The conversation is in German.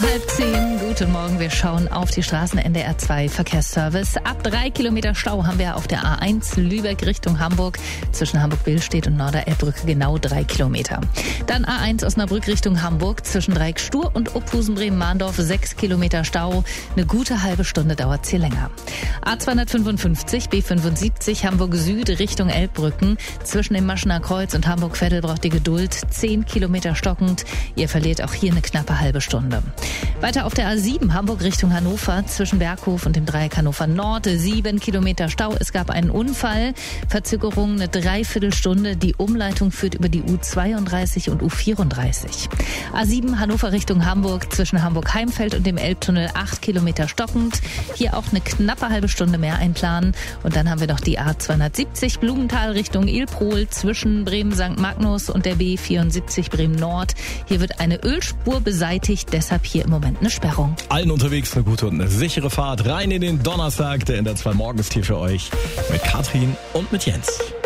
9:30. Guten Morgen, wir schauen auf die Straßen. NDR 2 Verkehrsservice. Ab 3 Kilometer Stau haben wir auf der A1 Lübeck Richtung Hamburg. Zwischen Hamburg-Billstedt und Norderelbbrücke genau 3 Kilometer. Dann A1 Osnabrück Richtung Hamburg. Zwischen Dreieck-Stur und Opusen-Bremen-Mahndorf 6 Kilometer Stau. Eine gute halbe Stunde dauert es hier länger. A255 B75 Hamburg Süd Richtung Elbbrücken. Zwischen dem Maschener Kreuz und Hamburg-Veddel braucht ihr Geduld. 10 Kilometer stockend. Ihr verliert auch hier eine knappe halbe Stunde. Weiter auf der A7 Hamburg Richtung Hannover. Zwischen Berghof und dem Dreieck Hannover Nord 7 Kilometer Stau. Es gab einen Unfall. Verzögerung eine Dreiviertelstunde. Die Umleitung führt über die U32 und U34. A7 Hannover Richtung Hamburg. Zwischen Hamburg-Heimfeld und dem Elbtunnel 8 Kilometer stockend. Hier auch eine knappe halbe Stunde mehr einplanen. Und dann haben wir noch die A270 Blumenthal Richtung Ilprol. Zwischen Bremen-St. Magnus und der B74 Bremen Nord. Hier wird eine Ölspur beseitigt. Deshalb hier im Moment eine Sperrung. Allen unterwegs eine gute und eine sichere Fahrt rein in den Donnerstag. Der NDR 2 Morgenstier für euch mit Katrin und mit Jens.